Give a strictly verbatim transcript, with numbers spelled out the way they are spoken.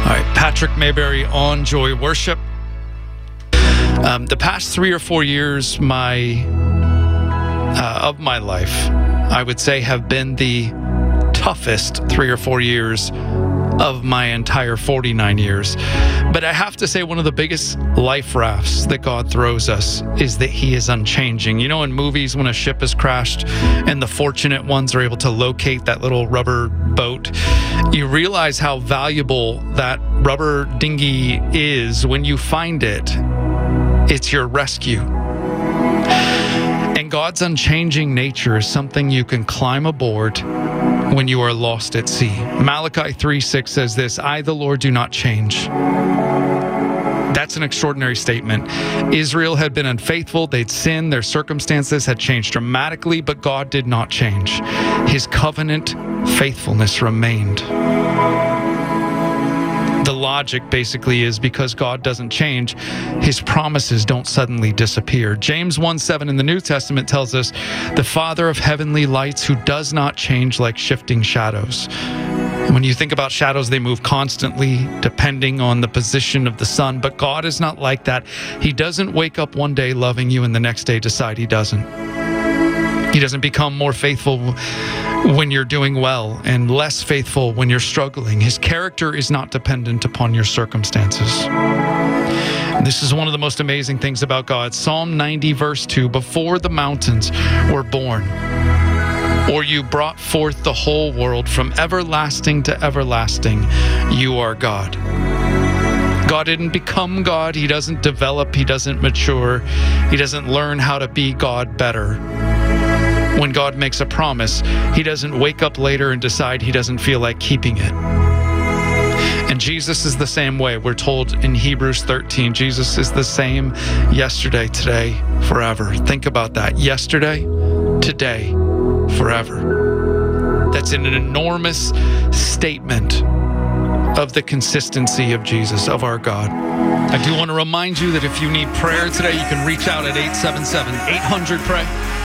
All right, Patrick Mayberry on Joy Worship. Um, the past three or four years, my uh, of my life, I would say, have been the toughest three or four years of my entire forty-nine years. But I have to say, one of the biggest life rafts that God throws us is that he is unchanging. You know, in movies, when a ship has crashed and the fortunate ones are able to locate that little rubber boat, you realize how valuable that rubber dinghy is when you find it. It's your rescue. And God's unchanging nature is something you can climb aboard when you are lost at sea. Malachi three six says this, I, the Lord, do not change. That's an extraordinary statement. Israel had been unfaithful. They'd sinned. Their circumstances had changed dramatically, but God did not change. His covenant faithfulness remained. The logic basically is because God doesn't change, his promises don't suddenly disappear. James one seven in the New Testament tells us, the Father of heavenly lights who does not change like shifting shadows. When you think about shadows, they move constantly depending on the position of the sun, but God is not like that. He doesn't wake up one day loving you and the next day decide he doesn't. He doesn't become more faithful when you're doing well and less faithful when you're struggling. His character is not dependent upon your circumstances. And this is one of the most amazing things about God. Psalm ninety verse two, before the mountains were born, or you brought forth the whole world, from everlasting to everlasting, you are God. God didn't become God. He doesn't develop. He doesn't mature. He doesn't learn how to be God better. When God makes a promise, he doesn't wake up later and decide he doesn't feel like keeping it. And Jesus is the same way. We're told in Hebrews thirteen, Jesus is the same yesterday, today, forever. Think about that. Yesterday, today, forever. That's an enormous statement of the consistency of Jesus, of our God. I do want to remind you that if you need prayer today, you can reach out at eight seven seven, eight hundred, pray.